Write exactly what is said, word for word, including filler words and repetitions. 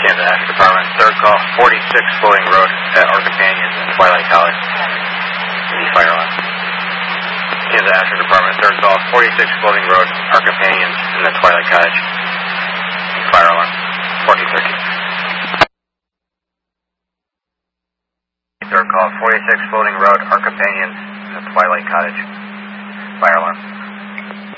Kansas National Department, third call, forty-six Floating Road at our companions in Twilight College. The fire alarm. Kansas National Department, third call, forty-six Floating Road, our companions in the Twilight Cottage. Fire alarm, fourteen thirteen. Third call, forty-six Floating Road, our companions in the Twilight Cottage. Fire alarm.